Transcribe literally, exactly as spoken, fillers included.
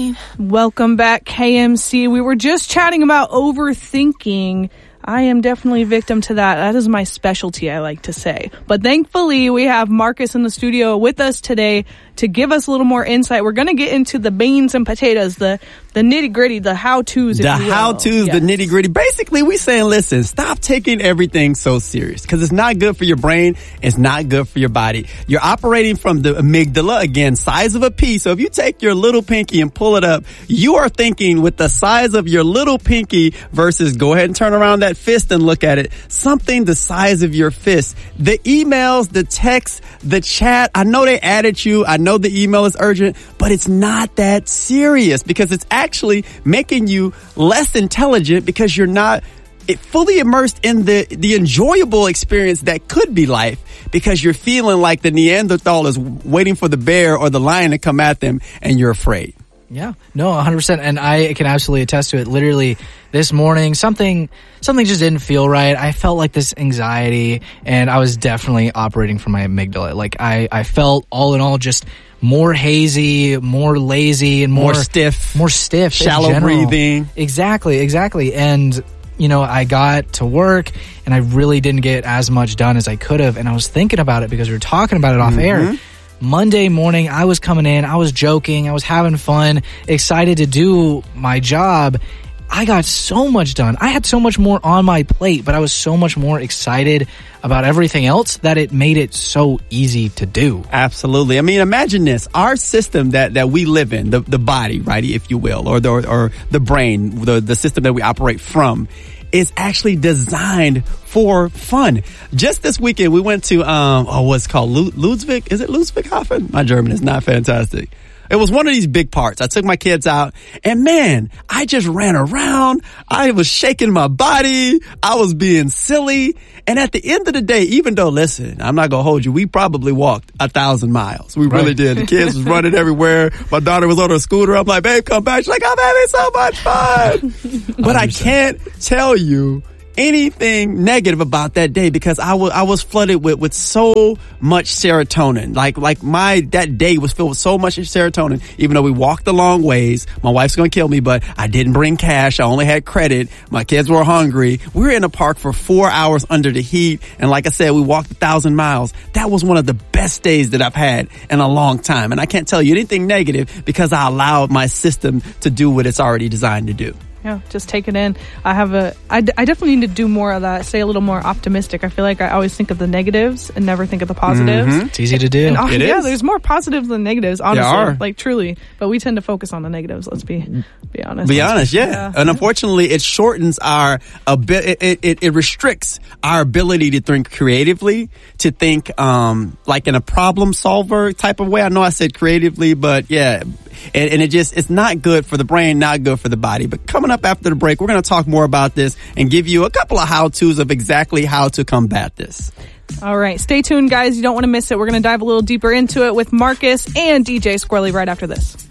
morning. Welcome back, K M C. We were just chatting about overthinking. I am definitely a victim to that. That is my specialty, I like to say. But thankfully, we have Marcus in the studio with us today to give us a little more insight. We're going to get into the beans and potatoes, the the nitty-gritty, the how-tos, The how-tos, yes. The nitty-gritty. Basically, we saying, listen, stop taking everything so serious because it's not good for your brain. It's not good for your body. You're operating from the amygdala, again, size of a pea. So if you take your little pinky and pull it up, you are thinking with the size of your little pinky versus go ahead and turn around that fist and look at it. Something the size of your fist. The emails, the texts, the chat, I know they added you. I know the email is urgent, but it's not that serious because it's actually making you less intelligent because you're not fully immersed in the, the enjoyable experience that could be life because you're feeling like the Neanderthal is waiting for the bear or the lion to come at them and you're afraid. Yeah, no, one hundred percent. And I can absolutely attest to it. Literally this morning, something, something just didn't feel right. I felt like this anxiety and I was definitely operating from my amygdala. Like I, I felt all in all just more hazy, more lazy and more, more stiff, more stiff, shallow breathing. Exactly, exactly. And you know, I got to work and I really didn't get as much done as I could have. And I was thinking about it because we were talking about it off mm-hmm. air. Monday morning, I was coming in, I was joking, I was having fun, excited to do my job. I got so much done. I had so much more on my plate, but I was so much more excited about everything else that it made it so easy to do. Absolutely. I mean, imagine this. Our system that, that we live in, the, the body, right, if you will, or the, or the brain, the, the system that we operate from, is actually designed for fun. Just this weekend, we went to, um, oh, what's it called? Ludwig? Is it Ludwigshafen? My German is not fantastic. It was one of these big parks. I took my kids out and man, I just ran around. I was shaking my body. I was being silly. And at the end of the day, even though, listen, I'm not going to hold you. We probably walked a thousand miles. We right. really did. The kids was running everywhere. My daughter was on her scooter. I'm like, babe, come back. She's like, I'm having so much fun. But I can't tell you anything negative about that day because I was I was flooded with with so much serotonin. Like like my that day was filled with so much serotonin. Even though we walked a long ways, my wife's gonna kill me, but I didn't bring cash. I only had credit. My kids were hungry. We were in a park for four hours under the heat, and like I said, we walked a thousand miles. That was one of the best days that I've had in a long time. And I can't tell you anything negative because I allowed my system to do what it's already designed to do. Yeah, just take it in. I have a, I, I definitely need to do more of that. Stay a little more optimistic. I feel like I always think of the negatives and never think of the positives. Mm-hmm. It's easy to do. And, uh, it yeah, is. there's more positives than negatives, honestly. There are. Like truly. But we tend to focus on the negatives. Let's be, be honest. Be honest, yeah. yeah. And unfortunately, it shortens our, it, it, it restricts our ability to think creatively, to think, um, like in a problem solver type of way. I know I said creatively, but yeah. And, and it just, it's not good for the brain, not good for the body. But coming up after the break, we're going to talk more about this and give you a couple of how-tos of exactly how to combat this. All right. Stay tuned, guys. You don't want to miss it. We're going to dive a little deeper into it with Marcus and D J Squirrely right after this.